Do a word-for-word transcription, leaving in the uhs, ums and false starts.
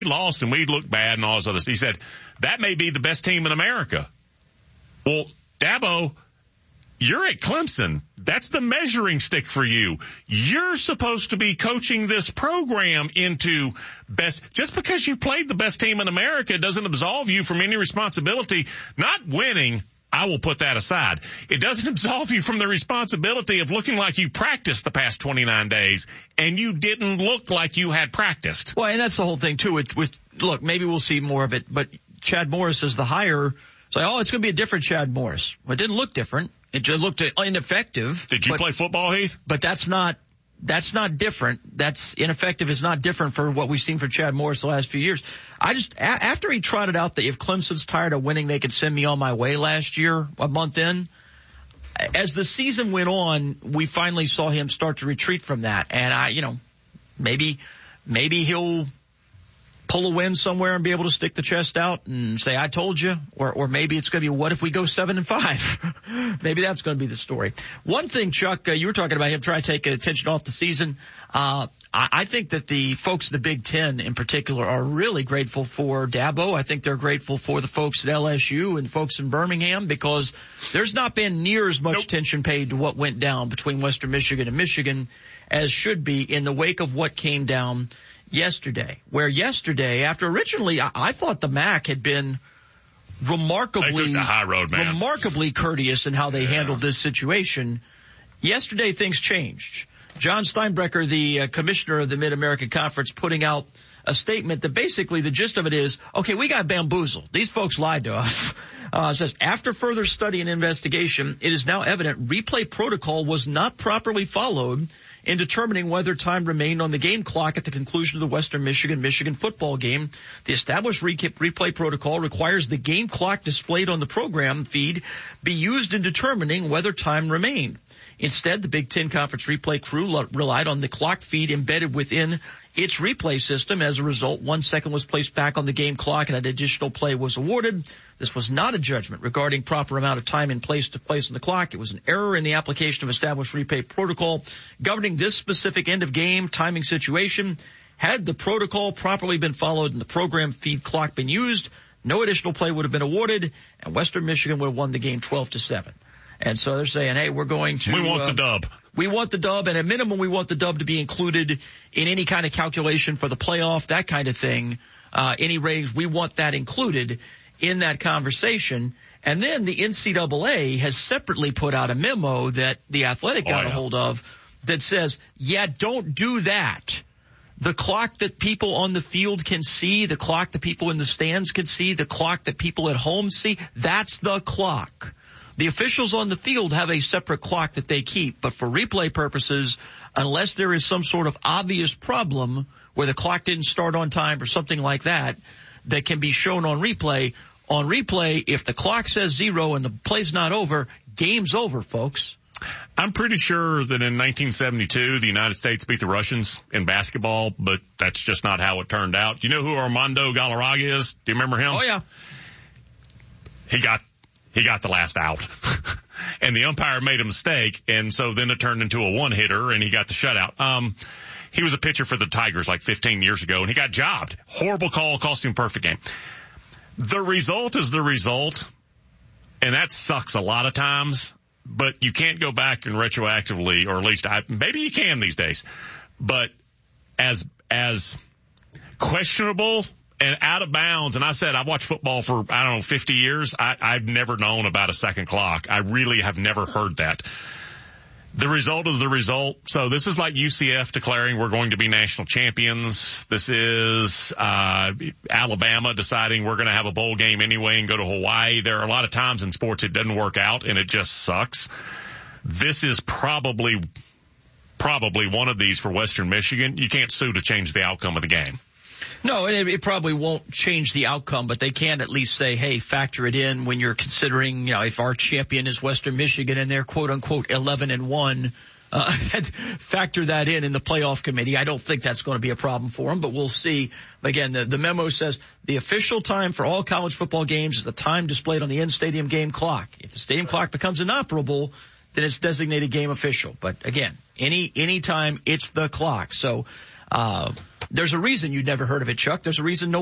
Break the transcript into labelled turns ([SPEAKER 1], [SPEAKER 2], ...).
[SPEAKER 1] lost and we looked bad and all this other stuff. He said, that may be the best team in America. Well, Dabo, you're at Clemson. That's the measuring stick for you. You're supposed to be coaching this program into best. Just because you played the best team in America doesn't absolve you from any responsibility. Not winning, I will put that aside. It doesn't absolve you from the responsibility of looking like you practiced the past twenty-nine days and you didn't look like you had practiced.
[SPEAKER 2] Well, and that's the whole thing too. With, with look, maybe we'll see more of it, but Chad Morris is the hire. So, oh, it's going to be a different Chad Morris. Well, it didn't look different. It just looked ineffective.
[SPEAKER 1] Did you
[SPEAKER 2] but,
[SPEAKER 1] play football, Heath?
[SPEAKER 2] But that's not, that's not different. That's ineffective is not different for what we've seen for Chad Morris the last few years. I just, a- after he trotted out that if Clemson's tired of winning, they could send me on my way last year, a month in. As the season went on, we finally saw him start to retreat from that. And I, you know, maybe, maybe he'll pull a win somewhere and be able to stick the chest out and say, I told you, or, or maybe it's going to be, what if we go seven and five? Maybe that's going to be the story. One thing, Chuck, uh, you were talking about him trying to take attention off the season. Uh, I, I think that the folks in the Big Ten in particular are really grateful for Dabo. I think they're grateful for the folks at L S U and folks in Birmingham because there's not been near as much
[SPEAKER 1] nope.
[SPEAKER 2] attention paid to what went down between Western Michigan and Michigan as should be in the wake of what came down yesterday, where yesterday, after originally I, I thought the M A C had been remarkably,
[SPEAKER 1] they took the high road, man.
[SPEAKER 2] remarkably courteous in how they yeah. handled this situation. Yesterday, things changed. John Steinbrecher, the uh, commissioner of the Mid-American Conference, putting out a statement that basically the gist of it is, okay, we got bamboozled. These folks lied to us. Uh, it says, after further study and investigation, it is now evident replay protocol was not properly followed in determining whether time remained on the game clock at the conclusion of the Western Michigan-Michigan football game. The established re- replay protocol requires the game clock displayed on the program feed be used in determining whether time remained. Instead, the Big Ten Conference replay crew lo- relied on the clock feed embedded within its replay system. As a result, one second was placed back on the game clock and an additional play was awarded. This was not a judgment regarding proper amount of time in place to place on the clock. It was an error in the application of established replay protocol governing this specific end of game timing situation. Had the protocol properly been followed and the program feed clock been used, no additional play would have been awarded and Western Michigan would have won the game twelve to seven. And so they're saying, hey, we're going to...
[SPEAKER 1] We want
[SPEAKER 2] uh,
[SPEAKER 1] the dub.
[SPEAKER 2] We want the dub, and at minimum, we want the dub to be included in any kind of calculation for the playoff, that kind of thing. Uh, any ratings, we want that included in that conversation. And then the N C double A has separately put out a memo that the Athletic got oh, yeah. a hold of that says, yeah, don't do that. The clock that people on the field can see, the clock that people in the stands can see, the clock that people at home see, that's the clock. The officials on the field have a separate clock that they keep, but for replay purposes, unless there is some sort of obvious problem where the clock didn't start on time or something like that, that can be shown on replay, on replay, if the clock says zero and the play's not over, game's over, folks.
[SPEAKER 1] I'm pretty sure that in nineteen seventy-two, the United States beat the Russians in basketball, but that's just not how it turned out. You know who Armando Galarraga is? Do you remember him?
[SPEAKER 2] Oh, yeah.
[SPEAKER 1] He got He got the last out. And the umpire made a mistake, and so then it turned into a one-hitter, and he got the shutout. Um, he was a pitcher for the Tigers like fifteen years ago, and he got jobbed. Horrible call, cost him a perfect game. The result is the result, and that sucks a lot of times, but you can't go back and retroactively, or at least I, maybe you can these days, but as as questionable and out of bounds, and I said I've watched football for, I don't know, fifty years. I, I've never known about a second clock. I really have never heard that. The result is the result. So this is like U C F declaring we're going to be national champions. This is uh Alabama deciding we're going to have a bowl game anyway and go to Hawaii. There are a lot of times in sports it doesn't work out and it just sucks. This is probably probably one of these for Western Michigan. You can't sue to change the outcome of the game.
[SPEAKER 2] No, and it, it probably won't change the outcome, but they can at least say, hey, factor it in when you're considering, you know, if our champion is Western Michigan and they're quote unquote eleven and one, uh, factor that in in the playoff committee. I don't think that's going to be a problem for them, but we'll see. Again, the, the memo says the official time for all college football games is the time displayed on the in-stadium game clock. If the stadium clock becomes inoperable, then it's designated game official. But again, any, any time it's the clock. So, Uh, there's a reason you'd never heard of it, Chuck. There's a reason no